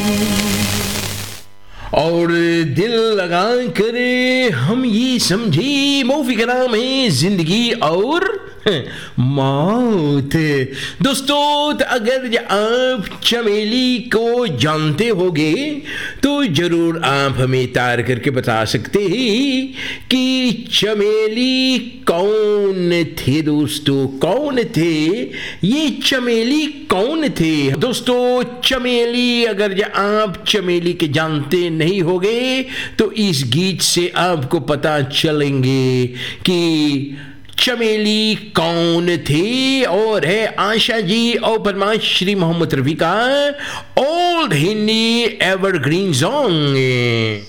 और दिल लगा कर हम ये समझे मूवी का नाम है जिंदगी और मौत। दोस्तों, तो अगर आप चमेली को जानते होगे तो जरूर आप हमें तार करके बता सकते हैं कि चमेली कौन थे। दोस्तों, कौन थे ये चमेली, कौन थे? दोस्तों, चमेली, अगर आप चमेली के जानते नहीं होगे तो इस गीत से आपको पता चलेंगे कि चमेली कौन थे। और है आशा जी और पद्माश्री मोहम्मद रफी का ओल्ड हिंदी एवरग्रीन सॉन्ग।